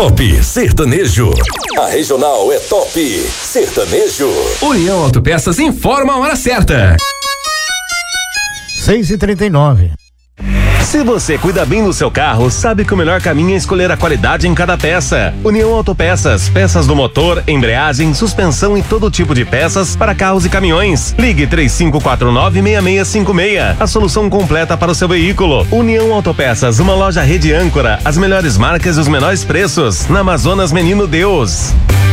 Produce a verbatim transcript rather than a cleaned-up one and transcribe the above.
Top Sertanejo. A regional é Top Sertanejo. União Autopeças informa a hora certa. seis e trinta e nove. Se você cuida bem do seu carro, sabe que o melhor caminho é escolher a qualidade em cada peça. União Autopeças, peças do motor, embreagem, suspensão e todo tipo de peças para carros e caminhões. Ligue três cinco quatro nove, seis seis cinco seis, a solução completa para o seu veículo. União Autopeças, uma loja rede âncora, as melhores marcas e os menores preços, na Amazonas Menino Deus.